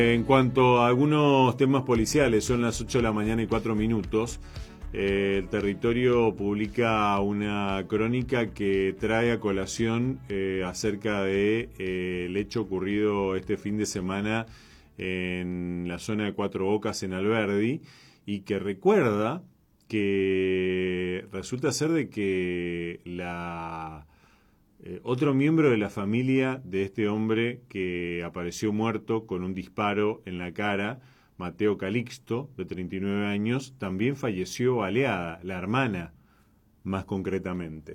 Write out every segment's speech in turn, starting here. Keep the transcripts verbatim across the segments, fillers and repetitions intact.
En cuanto a algunos temas policiales, son las ocho de la mañana y cuatro minutos. Eh, el Territorio publica una crónica que trae a colación eh, acerca de eh, el hecho ocurrido este fin de semana en la zona de Cuatro Bocas en Alberdi, y que recuerda que resulta ser de que la eh, otro miembro de la familia de este hombre que apareció muerto con un disparo en la cara, Mateo Calixto, de treinta y nueve años, también falleció baleada, la hermana, más concretamente.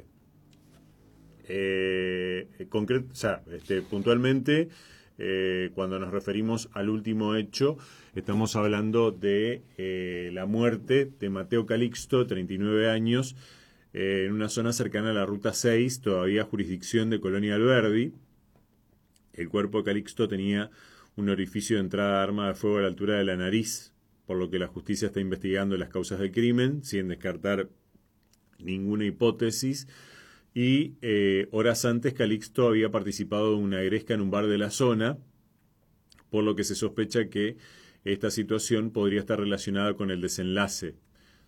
Eh, concret, o sea, este, puntualmente, eh, cuando nos referimos al último hecho, estamos hablando de eh, la muerte de Mateo Calixto, treinta y nueve años, eh, en una zona cercana a la Ruta seis, todavía jurisdicción de Colonia Alberdi. El cuerpo de Calixto tenía un orificio de entrada de arma de fuego a la altura de la nariz, por lo que la justicia está investigando las causas del crimen, sin descartar ninguna hipótesis. Y eh, horas antes Calixto había participado de una gresca en un bar de la zona, por lo que se sospecha que esta situación podría estar relacionada con el desenlace,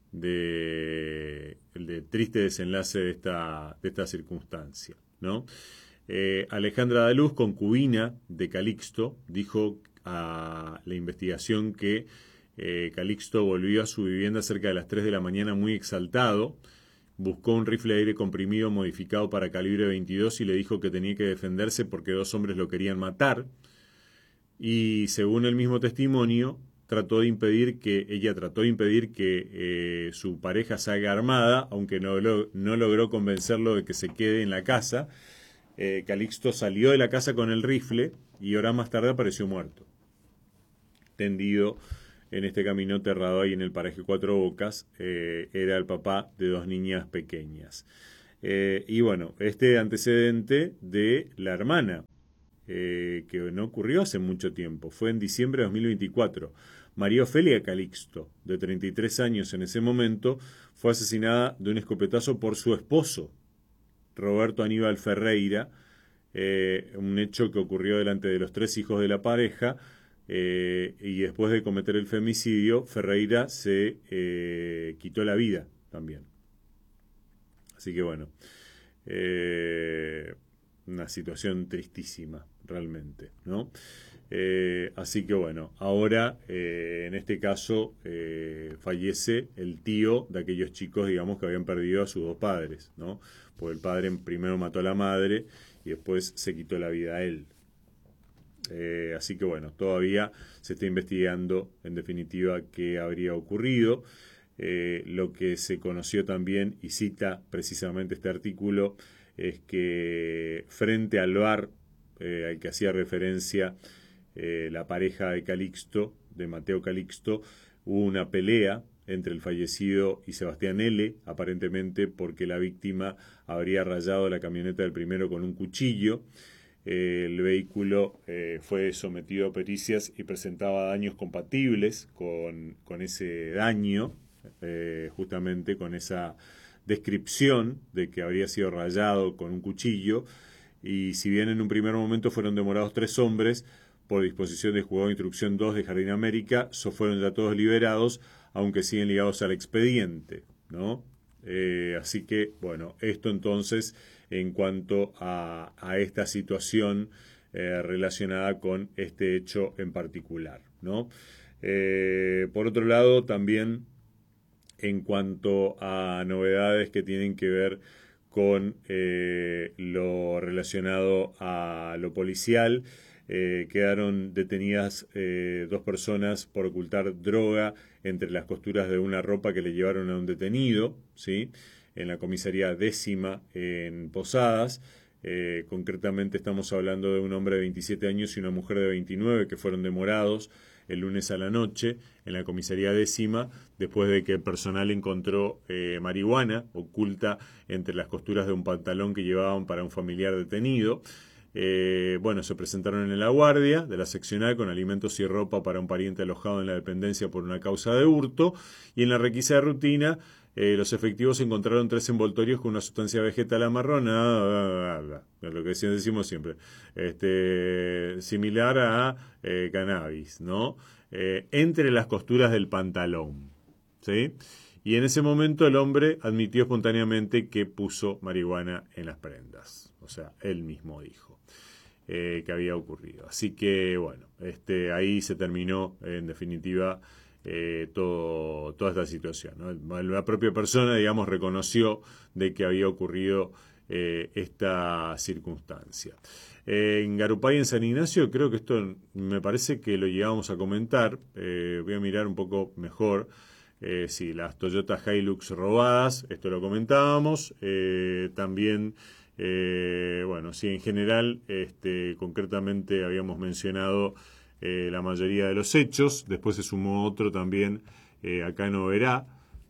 de, el de triste desenlace de esta, de esta circunstancia, ¿no? Eh, Alejandra Daluz, concubina de Calixto, dijo a la investigación que eh, Calixto volvió a su vivienda cerca de las tres de la mañana muy exaltado, buscó un rifle de aire comprimido modificado para calibre veintidós y le dijo que tenía que defenderse porque dos hombres lo querían matar. Y según el mismo testimonio, trató de impedir que ella trató de impedir que eh, su pareja salga armada, aunque no, lo, no logró convencerlo de que se quede en la casa. Eh, Calixto salió de la casa con el rifle y horas más tarde apareció muerto, tendido en este camino aterrado ahí en el paraje Cuatro Bocas. Eh, era el papá de dos niñas pequeñas. Eh, y bueno, este antecedente de la hermana, eh, que no ocurrió hace mucho tiempo, fue en diciembre de dos mil veinticuatro. María Ofelia Calixto, de treinta y tres años en ese momento, fue asesinada de un escopetazo por su esposo, Roberto Aníbal Ferreira, eh, un hecho que ocurrió delante de los tres hijos de la pareja, eh, y después de cometer el femicidio, Ferreira se eh, quitó la vida también. Así que bueno, eh, una situación tristísima realmente, ¿no? Eh, así que bueno, ahora eh, en este caso eh, fallece el tío de aquellos chicos, digamos, que habían perdido a sus dos padres, ¿no? Porque el padre primero mató a la madre y después se quitó la vida a él. Eh, así que bueno, todavía se está investigando en definitiva qué habría ocurrido. Eh, lo que se conoció también, y cita precisamente este artículo, es que frente al bar eh, al que hacía referencia eh, la pareja de Calixto, de Mateo Calixto, hubo una pelea entre el fallecido y Sebastián L., aparentemente porque la víctima habría rayado la camioneta del primero con un cuchillo. Eh, el vehículo eh, fue sometido a pericias y presentaba daños compatibles con, con ese daño, eh, justamente con esa descripción de que habría sido rayado con un cuchillo. Y si bien en un primer momento fueron demorados tres hombres por disposición del juzgado de instrucción dos de Jardín América, so fueron ya todos liberados, aunque siguen ligados al expediente, ¿no? Eh, así que, bueno, esto entonces en cuanto a, a esta situación eh, relacionada con este hecho en particular, ¿no? Eh, por otro lado, también en cuanto a novedades que tienen que ver con eh, lo relacionado a lo policial, eh, quedaron detenidas eh, dos personas por ocultar droga entre las costuras de una ropa que le llevaron a un detenido, ¿sí?, en la comisaría décima en Posadas. Eh, concretamente estamos hablando de un hombre de veintisiete años y una mujer de veintinueve que fueron demorados el lunes a la noche en la comisaría décima, después de que el personal encontró eh, marihuana oculta entre las costuras de un pantalón que llevaban para un familiar detenido. Eh, bueno, se presentaron en la guardia de la seccional con alimentos y ropa para un pariente alojado en la dependencia por una causa de hurto, y en la requisa de rutina eh, los efectivos encontraron tres envoltorios con una sustancia vegetal amarronada, lo que decimos siempre, este, similar a eh, cannabis, ¿no? Eh, entre las costuras del pantalón, ¿sí? Y en ese momento el hombre admitió espontáneamente que puso marihuana en las prendas. O sea, él mismo dijo eh, que había ocurrido. Así que, bueno, este, ahí se terminó, en definitiva, eh, todo, toda esta situación, ¿no? La propia persona, digamos, reconoció de que había ocurrido eh, esta circunstancia. Eh, en Garupay, en San Ignacio, creo que esto me parece que lo llegábamos a comentar. Eh, voy a mirar un poco mejor. Eh, sí, las Toyota Hilux robadas, esto lo comentábamos. Eh, también, eh, bueno, sí, en general, este, concretamente habíamos mencionado eh, la mayoría de los hechos. Después se sumó otro también, eh, acá en Oberá,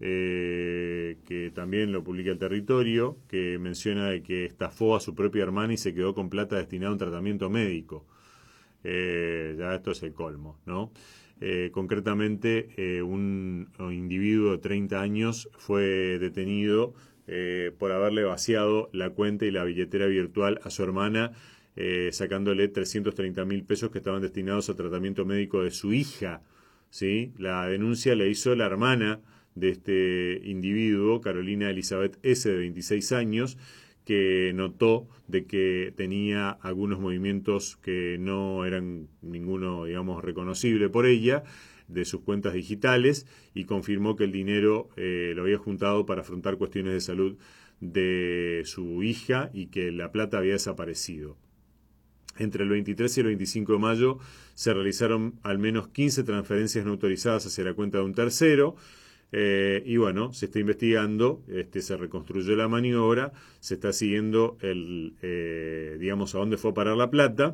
eh, que también lo publica El Territorio, que menciona de que estafó a su propia hermana y se quedó con plata destinada a un tratamiento médico. Eh, ya esto es el colmo, ¿no? Eh, concretamente, eh, un, un individuo de treinta años fue detenido eh, por haberle vaciado la cuenta y la billetera virtual a su hermana, eh, sacándole trescientos treinta mil pesos que estaban destinados a tratamiento médico de su hija, ¿sí? La denuncia la hizo la hermana de este individuo, Carolina Elizabeth S., de veintiséis años, que notó de que tenía algunos movimientos que no eran ninguno, digamos, reconocible por ella, de sus cuentas digitales, y confirmó que el dinero eh, lo había juntado para afrontar cuestiones de salud de su hija y que la plata había desaparecido. Entre el veintitrés y el veinticinco de mayo se realizaron al menos quince transferencias no autorizadas hacia la cuenta de un tercero. Eh, y bueno, se está investigando, este, se reconstruyó la maniobra, se está siguiendo el, eh, digamos, a dónde fue a parar la plata,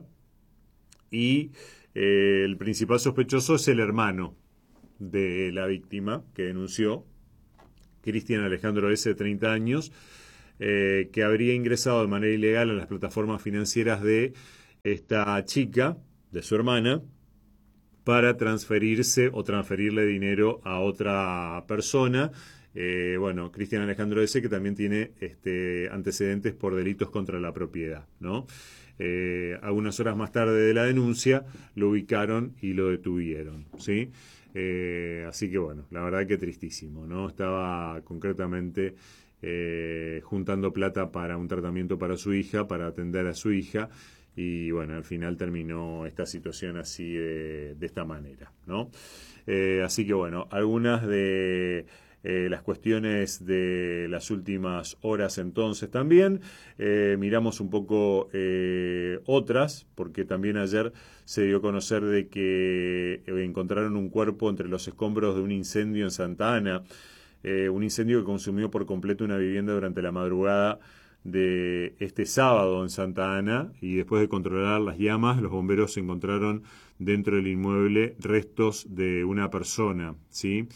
y eh, el principal sospechoso es el hermano de la víctima que denunció, Cristian Alejandro S., de treinta años, eh, que habría ingresado de manera ilegal a las plataformas financieras de esta chica, de su hermana, para transferirse o transferirle dinero a otra persona. Eh, bueno, Cristian Alejandro S., que también tiene este, antecedentes por delitos contra la propiedad, ¿no? Eh, algunas horas más tarde de la denuncia lo ubicaron y lo detuvieron, ¿sí? Eh, así que bueno, la verdad que tristísimo, ¿no? Estaba concretamente eh, juntando plata para un tratamiento para su hija, para atender a su hija. Y bueno, al final terminó esta situación así de, de esta manera, ¿no? Eh, así que bueno, algunas de eh, las cuestiones de las últimas horas entonces también. Eh, miramos un poco eh, otras, porque también ayer se dio a conocer de que encontraron un cuerpo entre los escombros de un incendio en Santa Ana, eh, un incendio que consumió por completo una vivienda durante la madrugada de este sábado en Santa Ana, y después de controlar las llamas, los bomberos encontraron dentro del inmueble restos de una persona, ¿sí?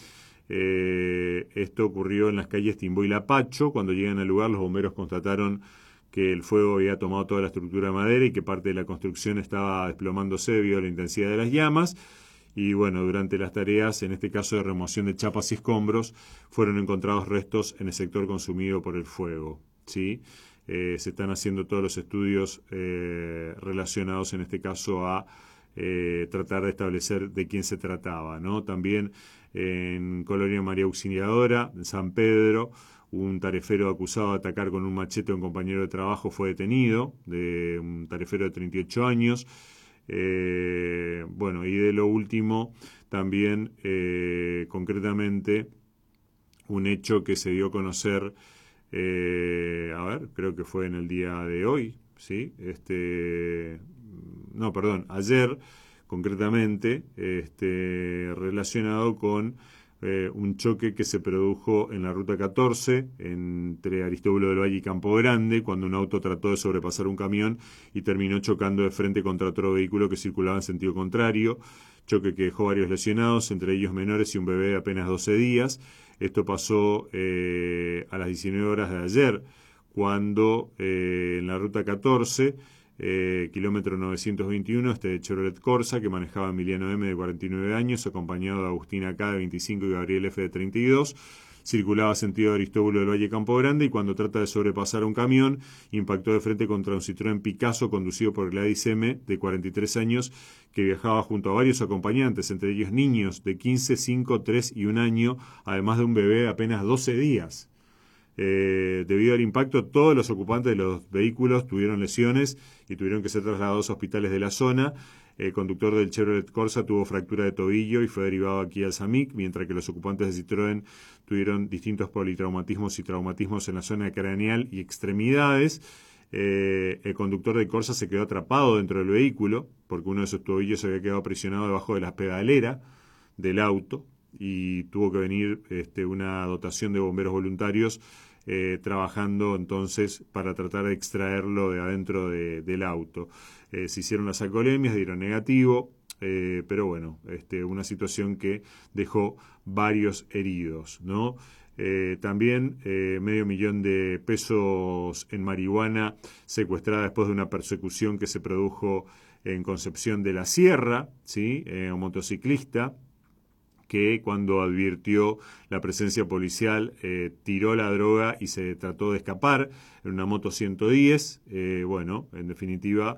Eh, esto ocurrió en las calles Timbó y Lapacho. Cuando llegan al lugar, los bomberos constataron que el fuego había tomado toda la estructura de madera y que parte de la construcción estaba desplomándose debido a la intensidad de las llamas. Y bueno, durante las tareas, en este caso de remoción de chapas y escombros, fueron encontrados restos en el sector consumido por el fuego, ¿sí? Eh, se están haciendo todos los estudios eh, relacionados en este caso a eh, tratar de establecer de quién se trataba, ¿no? También en Colonia María Auxiliadora, en San Pedro, un tarefero acusado de atacar con un machete a un compañero de trabajo fue detenido, de un tarefero de treinta y ocho años. Eh, bueno, y de lo último, también eh, concretamente un hecho que se dio a conocer, eh, a ver, creo que fue en el día de hoy, ¿sí? Este, no, perdón, ayer, concretamente, este, relacionado con eh, un choque que se produjo en la ruta catorce entre Aristóbulo del Valle y Campo Grande, cuando un auto trató de sobrepasar un camión y terminó chocando de frente contra otro vehículo que circulaba en sentido contrario. Choque que dejó varios lesionados, entre ellos menores y un bebé de apenas doce días. Esto pasó eh, a las diecinueve horas de ayer, cuando eh, en la ruta catorce, eh, kilómetro novecientos veintiuno, este Chevrolet Corsa, que manejaba Emiliano M., de cuarenta y nueve años, acompañado de Agustina K., de veinticinco, y Gabriel F., de treinta y dos, circulaba sentido Aristóbulo del Valle Campo Grande y cuando trata de sobrepasar a un camión, impactó de frente contra un Citroën Picasso conducido por Gladys M., de cuarenta y tres años, que viajaba junto a varios acompañantes, entre ellos niños de quince, cinco, tres y un año, además de un bebé de apenas doce días. Eh, debido al impacto, todos los ocupantes de los vehículos tuvieron lesiones y tuvieron que ser trasladados a hospitales de la zona. El conductor del Chevrolet Corsa tuvo fractura de tobillo y fue derivado aquí al SAMIC, mientras que los ocupantes de Citroën tuvieron distintos politraumatismos y traumatismos en la zona craneal y extremidades. Eh, el conductor del Corsa se quedó atrapado dentro del vehículo porque uno de sus tobillos se había quedado aprisionado debajo de la pedalera del auto y tuvo que venir este, una dotación de bomberos voluntarios Eh, trabajando entonces para tratar de extraerlo de adentro de, del auto. Eh, se hicieron las alcoholemias, dieron negativo, eh, pero bueno, este, una situación que dejó varios heridos, ¿no? Eh, también eh, medio millón de pesos en marihuana secuestrada después de una persecución que se produjo en Concepción de la Sierra, ¿sí? Eh, un motociclista que cuando advirtió la presencia policial eh, tiró la droga y se trató de escapar en una moto ciento diez. Eh, bueno, en definitiva,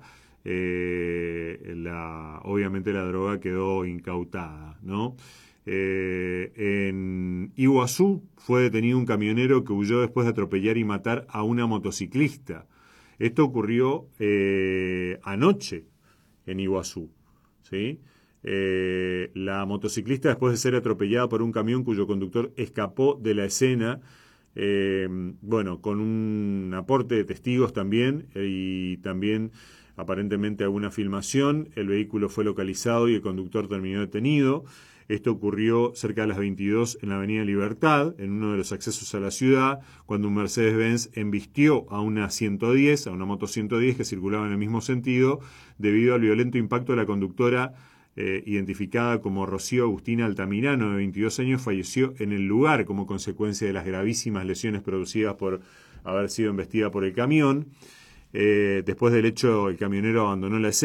eh, la, obviamente la droga quedó incautada, ¿no? Eh, en Iguazú fue detenido un camionero que huyó después de atropellar y matar a una motociclista. Esto ocurrió eh, anoche en Iguazú, ¿sí? Eh, la motociclista, después de ser atropellada por un camión cuyo conductor escapó de la escena, eh, bueno, con un aporte de testigos también eh, y también aparentemente alguna filmación, el vehículo fue localizado y el conductor terminó detenido. Esto ocurrió cerca de las veintidós en la Avenida Libertad, en uno de los accesos a la ciudad, cuando un Mercedes-Benz embistió a una ciento diez, a una moto ciento diez que circulaba en el mismo sentido, debido al violento impacto de la conductora Eh, identificada como Rocío Agustina Altamirano, de veintidós años, falleció en el lugar como consecuencia de las gravísimas lesiones producidas por haber sido embestida por el camión. Eh, después del hecho, el camionero abandonó la escena.